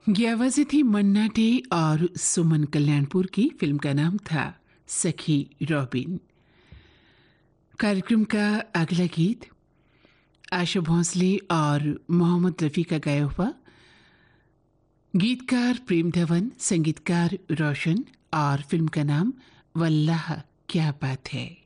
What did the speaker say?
ये आवाजें थी मन्ना डे और सुमन कल्याणपुर की। फिल्म का नाम था सखी रॉबिन। कार्यक्रम का अगला गीत आशा भोंसले और मोहम्मद रफ़ी का गाया हुआ। गीतकार प्रेम धवन, संगीतकार रोशन और फिल्म का नाम वल्लाह क्या बात है।